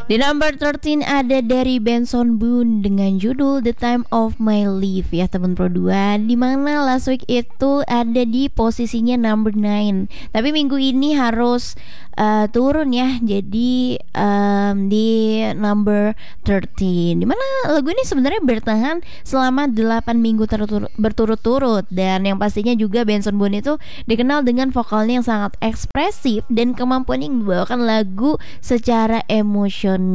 Di number 13 ada dari Benson Boone dengan judul The Time of My Life ya teman Pro 2. Dimana last week itu ada di posisinya number 9. Tapi minggu ini harus turun ya. Jadi di number 13. Dimana lagu ini sebenarnya bertahan selama 8 minggu berturut-turut. Dan yang pastinya juga Benson Boone itu dikenal dengan vokalnya yang sangat ekspresif dan kemampuan yang membawakan lagu secara emosional.